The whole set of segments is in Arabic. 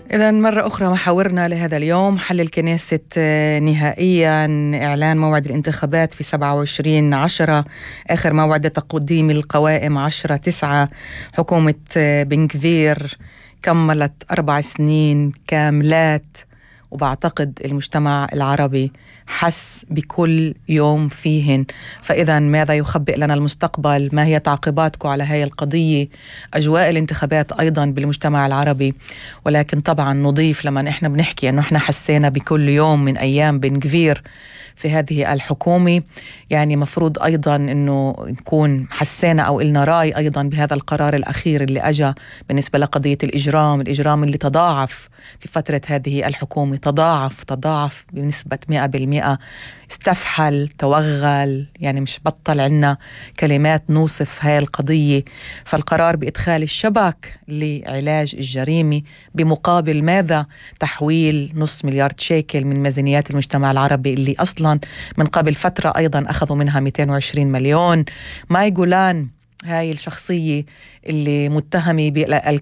إذا مرة أخرى محاورنا لهذا اليوم: حل الكنيسة نهائيا إعلان موعد الانتخابات في 27/10، آخر موعد لتقديم القوائم 10/9. حكومة بن كفير كملت 4 سنين كاملات، وبعتقد المجتمع العربي حس بكل يوم فيهن. فإذا ماذا يخبئ لنا المستقبل؟ ما هي تعقيباتكم على هاي القضية؟ أجواء الانتخابات أيضا بالمجتمع العربي. ولكن طبعا نضيف لما إحنا بنحكي أنه إحنا حسينا بكل يوم من أيام بن كفير في هذه الحكومة، يعني مفروض أيضا أنه نكون حسينا أو إلنا رأي أيضا بهذا القرار الأخير اللي أجا بالنسبة لقضية الإجرام اللي تضاعف في فترة هذه الحكومة، تضاعف بنسبة 100%، استفحل، توغل، يعني مش بطل عنا كلمات نوصف هاي القضية. فالقرار بإدخال الشبك لعلاج الجريمة بمقابل ماذا؟ تحويل 500 مليار شيكل من ميزانيات المجتمع العربي اللي أصلا من قبل فترة أيضا أخذوا منها 220 مليون. ماي جولان هاي الشخصية اللي متهمة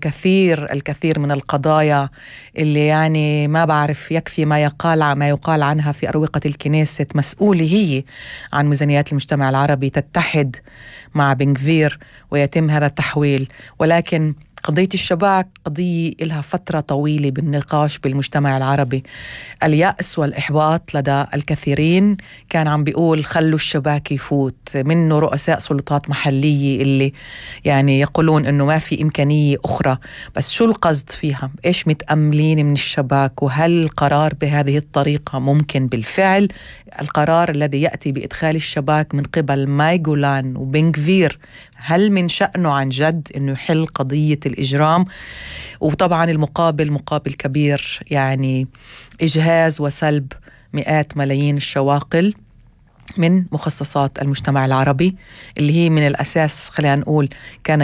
بالكثير من القضايا، اللي يعني ما بعرف يكفي ما يقال عنها في أروقة الكنيسة، مسؤولة هي عن ميزانيات المجتمع العربي، تتحد مع بن كفير ويتم هذا التحويل. ولكن قضية الشباك قضية لها فترة طويلة بالنقاش بالمجتمع العربي. اليأس والإحباط لدى الكثيرين كان عم بيقول خلوا الشباك يفوت، منه رؤساء سلطات محلية اللي يعني يقولون إنه ما في إمكانية أخرى. بس شو القصد فيها؟ إيش متأملين من الشباك؟ وهل القرار بهذه الطريقة ممكن بالفعل؟ القرار الذي يأتي بإدخال الشباك من قبل ماي جولان وبن كفير، هل من شأنه عن جد إنه يحل قضية الإجرام؟ وطبعا المقابل مقابل كبير، يعني إجهاز وسلب مئات ملايين الشواقل من مخصصات المجتمع العربي، اللي هي من الأساس خلينا نقول كان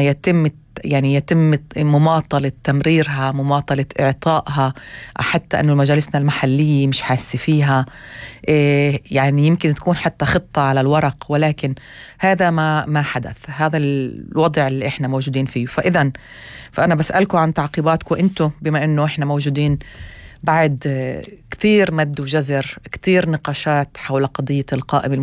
يتم مماطلة تمريرها، مماطلة إعطائها، حتى أنه مجالسنا المحلية مش حاسة فيها. يعني يمكن تكون حتى خطة على الورق، ولكن هذا ما حدث، هذا الوضع اللي إحنا موجودين فيه. فأنا بسألكم عن تعقيباتكم أنتم، بما أنه إحنا موجودين بعد كتير مد وجزر، كتير نقاشات حول قضية القائمة